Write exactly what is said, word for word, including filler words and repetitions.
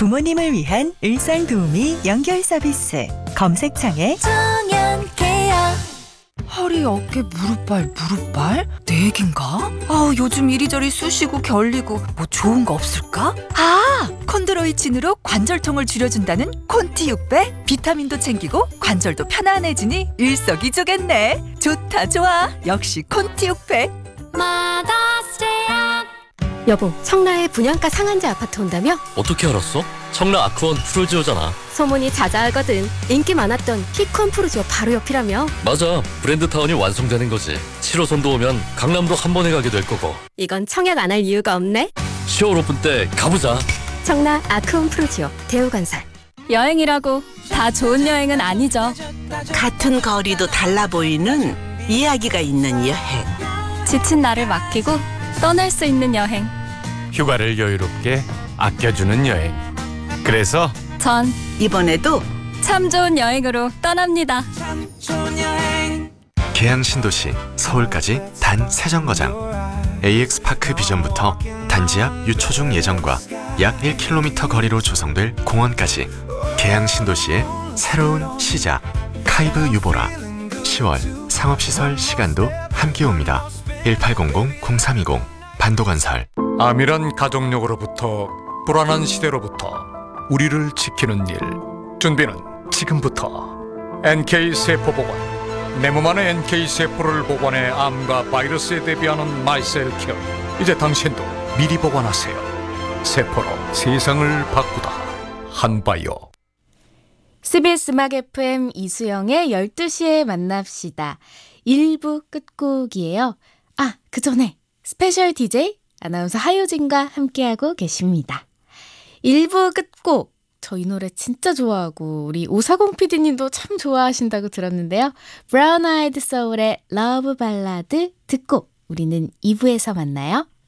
부모님을 위한 일상 도우미 연결 서비스. 검색창에 정연케어. 허리, 어깨, 무릎발, 무릎발? 내 얘긴가? 아, 요즘 이리저리 쑤시고 결리고 뭐 좋은 거 없을까? 아! 콘드로이친으로 관절통을 줄여준다는 콘티육배. 비타민도 챙기고 관절도 편안해지니 일석이조겠네. 좋다 좋아. 역시 콘티육배. 마다스데이야. 여보, 청라에 분양가 상한제 아파트 온다며? 어떻게 알았어? 청라 아크원 푸르지오잖아. 소문이 자자하거든. 인기 많았던 피콘 푸르지오 바로 옆이라며. 맞아, 브랜드타운이 완성되는 거지. 칠 호선도 오면 강남도 한 번에 가게 될 거고. 이건 청약 안 할 이유가 없네. 시월 오픈 때 가보자. 청라 아크원 푸르지오 대우건설. 여행이라고 다 좋은 여행은 아니죠. 같은 거리도 달라 보이는 이야기가 있는 여행. 지친 나를 맡기고 떠날 수 있는 여행. 휴가를 여유롭게 아껴주는 여행. 그래서 전 이번에도 참 좋은 여행으로 떠납니다. 계양 신도시 서울까지 단 세 정거장. 에이엑스파크 비전부터 단지 앞 유초중 예정과 약 일 킬로미터 거리로 조성될 공원까지 계양 신도시의 새로운 시작. 카이브 유보라. 시월 상업시설 시간도 함께 옵니다. 일팔공공 공삼이공 반도건설. 아밀한 가족력으로부터 불안한 시대로부터 우리를 지키는 일. 준비는 지금부터. 엔케이 세포보관. 내 몸 안의 엔케이 세포를 보관해 암과 바이러스에 대비하는 마이셀케어. 이제 당신도 미리 보관하세요. 세포로 세상을 바꾸다. 한바이오. 씨비에스 음악 에프엠 이수영의 열두 시에 만납시다. 일 부 끝곡이에요. 아, 그 전에 스페셜 디제이 아나운서 하효진과 함께하고 계십니다. 일 부 끝곡, 저 이 노래 진짜 좋아하고 우리 오사공 피디님도 참 좋아하신다고 들었는데요. 브라운 아이드 소울의 러브 발라드 듣고 우리는 이 부에서 만나요.